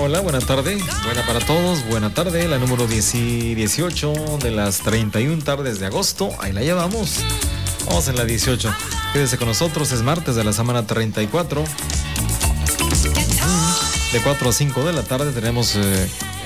hola, buena tarde. Buena para todos, buena tarde. La número 18 de las 31 tardes de agosto. Ahí la llevamos. Vamos en la 18. Quédese con nosotros, es martes de la semana 34. De 4 a 5 de la tarde tenemos